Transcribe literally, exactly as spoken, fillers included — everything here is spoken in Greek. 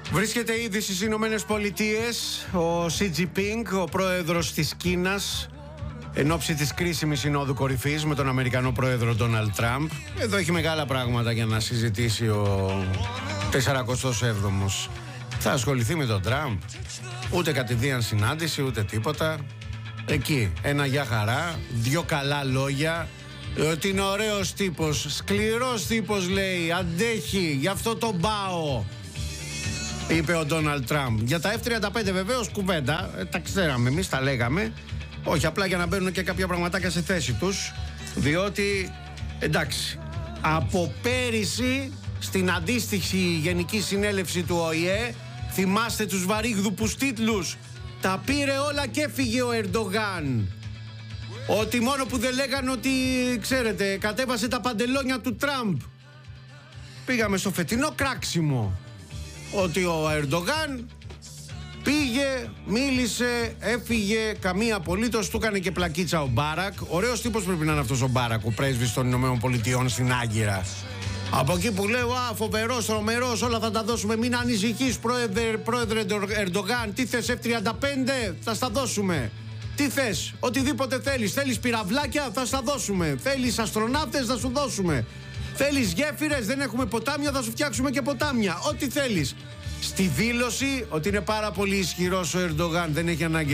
Βρίσκεται ήδη στις Ηνωμένες Πολιτείες ο Xi Jinping, ο πρόεδρος της Κίνας, εν ώψη της κρίσιμης συνόδου κορυφής με τον Αμερικανό πρόεδρο Ντόναλντ Τραμπ. Εδώ έχει μεγάλα πράγματα για να συζητήσει ο σαραντά έβδομος. Θα ασχοληθεί με τον Τραμπ, ούτε κατηδίαν συνάντηση, ούτε τίποτα. Εκεί, ένα για χαρά, δυο καλά λόγια, ότι είναι ωραίος τύπος, σκληρός τύπος λέει, αντέχει, γι' αυτό τον πάω, είπε ο Ντόναλντ Τραμπ. Για τα εφ τριάντα πέντε βεβαίως κουβέντα, ε, τα ξέραμε εμείς, τα λέγαμε. Όχι, απλά για να μπαίνουν και κάποια πραγματάκια σε θέση τους. Διότι, εντάξει, από πέρυσι στην αντίστοιχη Γενική Συνέλευση του Ο Η Ε, θυμάστε τους βαρύγδουπους τίτλους, τα πήρε όλα και έφυγε ο Ερντογάν. Ότι μόνο που δεν λέγανε ότι, ξέρετε, κατέβασε τα παντελόνια του Τραμπ. Πήγαμε στο φετινό κράξιμο. Ότι ο Ερντογάν πήγε, μίλησε, έφυγε, καμία απολύτως, του έκανε και πλακίτσα ο Μπάρακ. Ωραίος τύπος πρέπει να είναι αυτός ο Μπάρακ, ο πρέσβης των Ηνωμένων Πολιτειών στην Άγκυρα. Από εκεί που λέω, α, φοβερός, τρομερός, όλα θα τα δώσουμε, μην ανησυχείς πρόεδρε, πρόεδρε Ερντογάν, τι θες εφ τριάντα πέντε, θα στα δώσουμε. Τι θες, οτιδήποτε θέλεις, θέλεις πυραυλάκια, θα στα δώσουμε. Θέλεις αστροναύτες, θα σου δώσουμε. Θέλεις γέφυρες, δεν έχουμε ποτάμια, θα σου φτιάξουμε και ποτάμια. Ό,τι θέλεις. Στη δήλωση ότι είναι πάρα πολύ ισχυρός ο Ερντογάν, δεν έχει ανάγκη